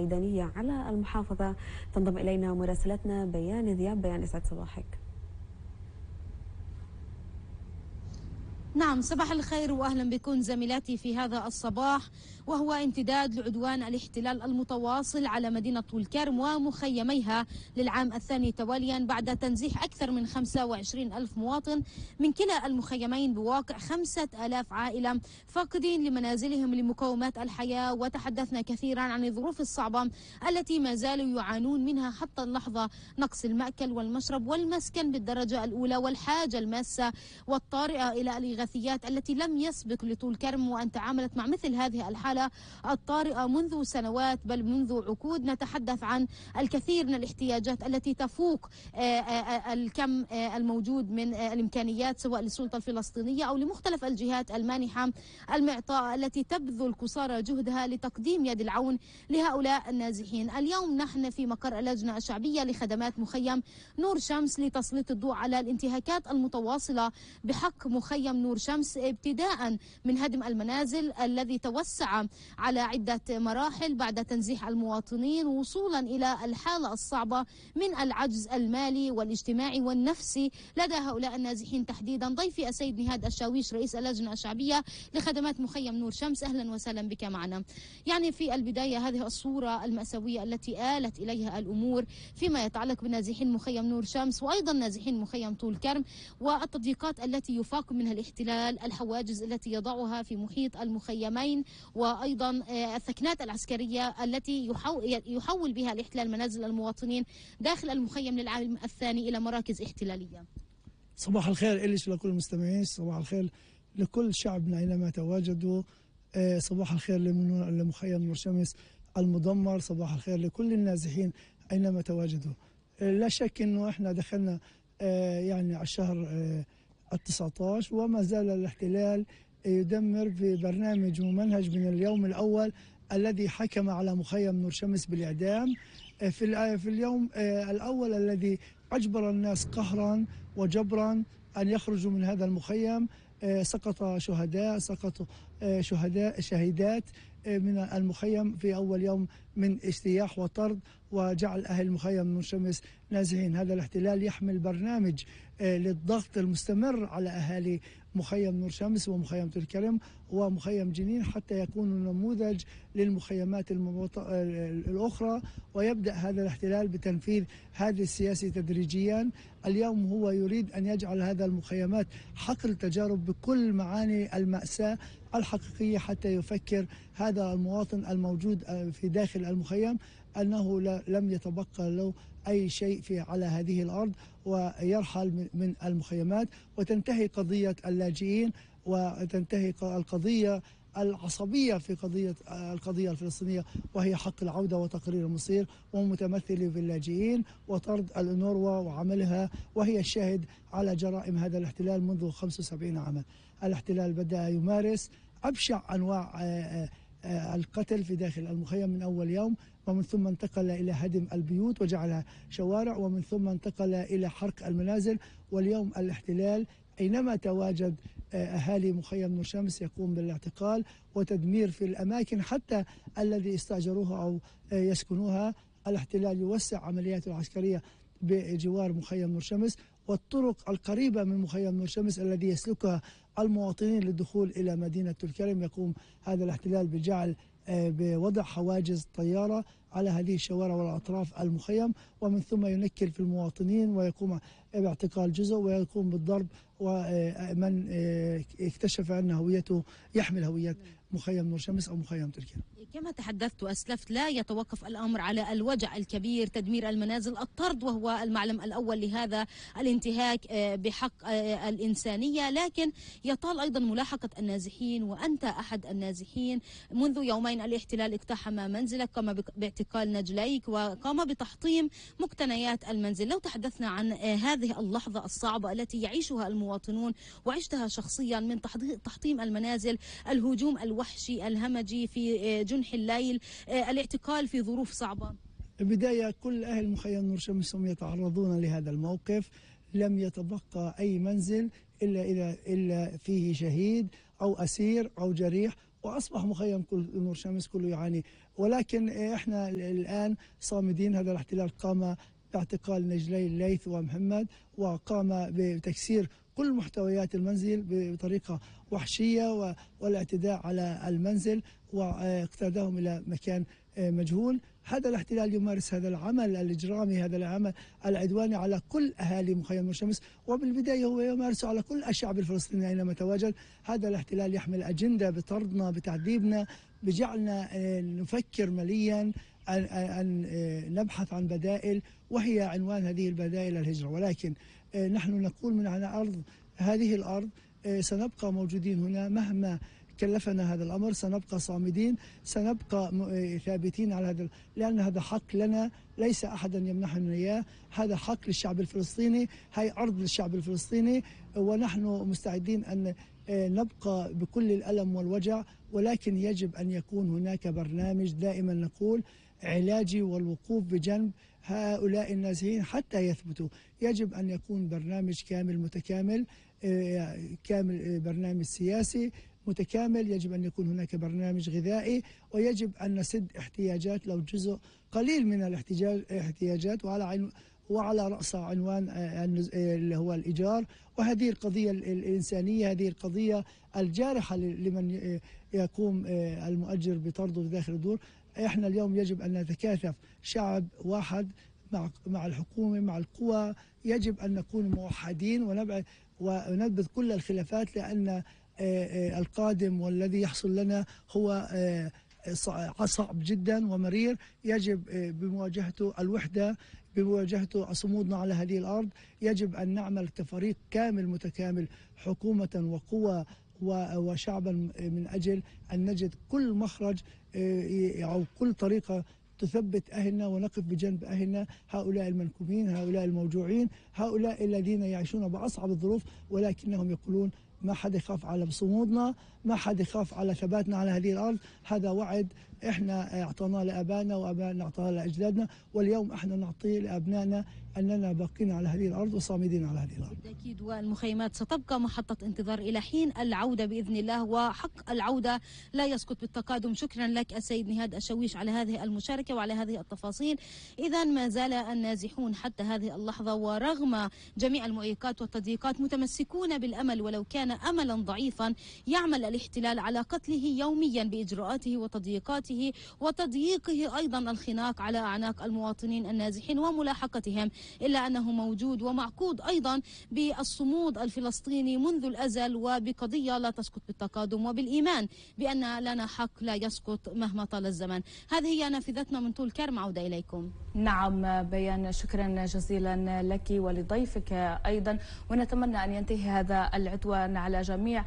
الميدانية على المحافظة. تنضم إلينا مراسلتنا بيان ذياب. بيان، يسعد صباحك. نعم، صباح الخير وأهلا بكم زميلاتي في هذا الصباح، وهو امتداد لعدوان الاحتلال المتواصل على مدينة طول كرم ومخيميها للعام الثاني تواليا بعد تنزيح أكثر من 25 ألف مواطن من كلا المخيمين بواقع 5000 عائلة فاقدين لمنازلهم لمقومات الحياة. وتحدثنا كثيرا عن الظروف الصعبة التي ما زالوا يعانون منها حتى اللحظة، نقص المأكل والمشرب والمسكن بالدرجة الأولى، والحاجة الماسة والطارئة إلى الإغاثيات التي لم يسبق لطول كرم وأن تعاملت مع مثل هذه الحالة الطارئة منذ سنوات بل منذ عقود. نتحدث عن الكثير من الاحتياجات التي تفوق الكم الموجود من الإمكانيات سواء للسلطة الفلسطينية أو لمختلف الجهات المانحة المعطاء التي تبذل قصارى جهدها لتقديم يد العون لهؤلاء النازحين. اليوم نحن في مقر اللجنة الشعبية لخدمات مخيم نور شمس لتسليط الضوء على الانتهاكات المتواصلة بحق مخيم نور شمس، ابتداء من هدم المنازل الذي توسع على عدة مراحل بعد تنزيح المواطنين، وصولا إلى الحالة الصعبة من العجز المالي والاجتماعي والنفسي لدى هؤلاء النازحين تحديدا. ضيفي السيد نهاد الشاويش رئيس اللجنة الشعبية لخدمات مخيم نور شمس، أهلا وسهلا بك معنا. يعني في البداية هذه الصورة المأساوية التي آلت إليها الأمور فيما يتعلق بنازحين مخيم نور شمس وأيضا نازحين مخيم طول كرم والتضييقات التي يفاق منها الاحتلال، الحواجز التي يضعها في محيط المخيمين، وأيضا الثكنات العسكرية التي يحول بها الاحتلال منازل المواطنين داخل المخيم للعام الثاني إلى مراكز احتلالية. صباح الخير إليش لكل المستمعين، صباح الخير لكل شعبنا أينما تواجدوا، صباح الخير لمخيم نور شمس المدمر، صباح الخير لكل النازحين أينما تواجدوا. لا شك أنه إحنا دخلنا يعني على الشهر 19 وما زال الاحتلال يدمر ببرنامج ممنهج من اليوم الأول الذي حكم على مخيم نور شمس بالإعدام. في اليوم الأول الذي أجبر الناس قهرا وجبرا أن يخرجوا من هذا المخيم، سقط شهيدات من المخيم في أول يوم من اجتياح وطرد وجعل أهل مخيم نور شمس نازحين. هذا الاحتلال يحمل برنامج للضغط المستمر على أهالي مخيم نور شمس ومخيم طول كرم ومخيم جنين حتى يكونوا نموذج للمخيمات الأخرى، ويبدأ هذا الاحتلال بتنفيذ هذه السياسة تدريجيا. اليوم هو يريد أن يجعل هذا المخيمات حقل تجارب بكل معاني المأساة الحقيقية حتى يفكر هذا المواطن الموجود في داخل المخيم أنه لم يتبقى له أي شيء على هذه الأرض ويرحل من المخيمات، وتنتهي قضية اللاجئين وتنتهي القضية العصبية في القضية الفلسطينية وهي حق العودة وتقرير المصير ومتمثل في اللاجئين وطرد الأونروا وعملها، وهي الشاهد على جرائم هذا الاحتلال منذ 75 عاما. الاحتلال بدأ يمارس أبشع أنواع القتل في داخل المخيم من أول يوم، ومن ثم انتقل إلى هدم البيوت وجعلها شوارع، ومن ثم انتقل إلى حرق المنازل. واليوم الاحتلال أينما تواجد أهالي مخيم نور شمس يقوم بالاعتقال وتدمير في الأماكن حتى الذي استأجروها أو يسكنوها. الاحتلال يوسع عملياته العسكرية بجوار مخيم نور شمس والطرق القريبة من مخيم نور شمس الذي يسلكها المواطنين للدخول إلى مدينة طول كرم. يقوم هذا الاحتلال بجعل بوضع حواجز طيارة على هذه الشوارع والأطراف المخيم، ومن ثم ينكل في المواطنين ويقوم باعتقال جزء ويقوم بالضرب، ومن اكتشف أن هويته يحمل هوية مخيم نور شمس أو مخيم طول كرم. كما تحدثت وأسلفت لا يتوقف الأمر على الوجع الكبير تدمير المنازل، الطرد وهو المعلم الأول لهذا الانتهاك بحق الإنسانية، لكن يطال أيضا ملاحقة النازحين، وأنت أحد النازحين. منذ يومين الاحتلال اقتحم منزلك، قام باعتقال نجليك وقام بتحطيم مقتنيات المنزل. لو تحدثنا عن هذه اللحظة الصعبة التي يعيشها المواطنون وعشتها شخصيا من تحطيم المنازل، الهجوم الوحشي الهمجي في جنح الليل، الاعتقال في ظروف صعبة. البداية كل أهل مخيم نور شمس هم يتعرضون لهذا الموقف، لم يتبقى أي منزل إلا فيه شهيد أو أسير أو جريح، وأصبح مخيم نور شمس كله يعاني. ولكن إحنا الآن صامدين. هذا الاحتلال قام باعتقال نجلي الليث ومحمد، وقام بتكسير كل محتويات المنزل بطريقة وحشية والاعتداء على المنزل واقتادهم إلى مكان مجهول. هذا الاحتلال يمارس هذا العمل الإجرامي، هذا العمل العدواني على كل أهالي مخيم نور شمس، وبالبداية هو يمارسه على كل الشعب الفلسطيني أينما تواجد. هذا الاحتلال يحمل أجندة بطردنا، بتعذيبنا، بجعلنا نفكر مليا أن نبحث عن بدائل، وهي عنوان هذه البدائل الهجرة. ولكن نحن نقول من على هذه الأرض سنبقى موجودين هنا مهما كلفنا هذا الأمر، سنبقى صامدين، سنبقى ثابتين على هذا، لأن هذا حق لنا، ليس أحدا يمنحنا إياه. هذا حق للشعب الفلسطيني، هي أرض للشعب الفلسطيني، ونحن مستعدين أن نبقى بكل الألم والوجع. ولكن يجب أن يكون هناك برنامج، دائما نقول علاجي، والوقوف بجنب هؤلاء النازحين حتى يثبتوا. يجب أن يكون برنامج كامل متكامل، برنامج سياسي متكامل. يجب أن يكون هناك برنامج غذائي، ويجب أن نسد احتياجات لو جزء قليل من الاحتياجات، وعلى رأسها عنوان اللي هو الإيجار. وهذه القضية الإنسانية، هذه القضية الجارحة لمن يقوم المؤجر بطرده داخل الدور. احنا اليوم يجب أن نتكاتف شعب واحد مع الحكومة، مع القوى. يجب أن نكون موحدين وننبذ كل الخلافات، لأن القادم والذي يحصل لنا هو صعب جدا ومرير. يجب بمواجهته الوحدة، بمواجهته صمودنا على هذه الأرض. يجب أن نعمل كفريق كامل متكامل، حكومة وقوى وشعبا، من أجل أن نجد كل مخرج أو كل طريقة تثبت أهلنا ونقف بجنب أهلنا، هؤلاء المنكوبين، هؤلاء الموجوعين، هؤلاء الذين يعيشون بأصعب الظروف، ولكنهم يقولون ما حد يخاف على صمودنا، ما حد يخاف على ثباتنا على هذه الأرض. هذا وعد احنا اعطيناه لابائنا، وابائنا اعطاه لاجدادنا، واليوم احنا نعطيه لابنائنا، اننا باقين على هذه الارض وصامدين على هذه الارض. بالتاكيد، والمخيمات ستبقى محطه انتظار الى حين العوده باذن الله، وحق العوده لا يسقط بالتقادم. شكرا لك السيد نهاد الشويش على هذه المشاركه وعلى هذه التفاصيل. اذا ما زال النازحون حتى هذه اللحظه ورغم جميع المعيقات والتضييقات متمسكون بالامل، ولو كان املا ضعيفا. يعمل الاحتلال على قتله يوميا باجراءاته وتضييقاته وتضييقه أيضا الخناق على أعناق المواطنين النازحين وملاحقتهم، إلا أنه موجود ومعقود أيضا بالصمود الفلسطيني منذ الأزل، وبقضية لا تسقط بالتقادم، وبالإيمان بأن لنا حق لا يسقط مهما طال الزمن. هذه هي نافذتنا من طول كرم. عودة إليكم. نعم بيان، شكرا جزيلا لك ولضيفك أيضا، ونتمنى أن ينتهي هذا العدوان على جميع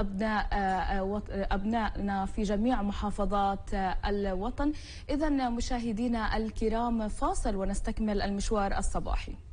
أبنائنا في جميع محافظات الوطن. إذن مشاهدينا الكرام، فاصل ونستكمل المشوار الصباحي.